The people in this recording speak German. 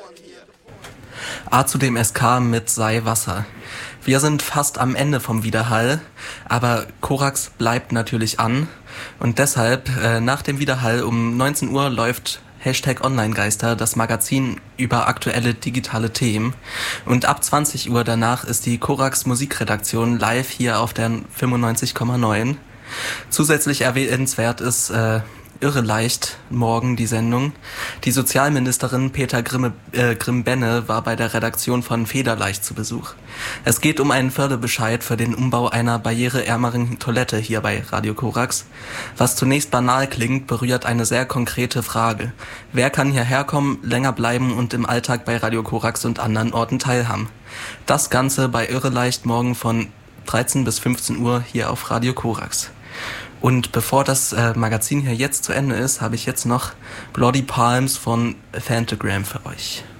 A zu dem SK mit Sei Wasser. Wir sind fast am Ende vom Widerhall, aber Korax bleibt natürlich an und deshalb nach dem Widerhall um 19 Uhr läuft #Onlinegeister, das Magazin über aktuelle digitale Themen, und ab 20 Uhr danach ist die Korax Musikredaktion live hier auf der 95,9. Zusätzlich erwähnenswert ist Irre leicht morgen die Sendung. Die Sozialministerin Petra Grimm-Benne war bei der Redaktion von Federleicht zu Besuch. Es geht um einen Förderbescheid für den Umbau einer barriereärmeren Toilette hier bei Radio Korax. Was zunächst banal klingt, berührt eine sehr konkrete Frage. Wer kann hierher kommen, länger bleiben und im Alltag bei Radio Korax und anderen Orten teilhaben? Das Ganze bei Irre leicht morgen von 13 bis 15 Uhr hier auf Radio Korax. Und bevor das Magazin hier jetzt zu Ende ist, habe ich jetzt noch Bloody Palms von Phantogram für euch.